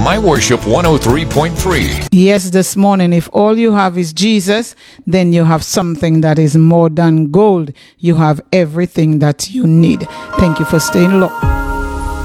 My Worship 103.3. Yes, this morning, if all you have is Jesus, then you have something that is more than gold. You have everything that you need. Thank you for staying locked.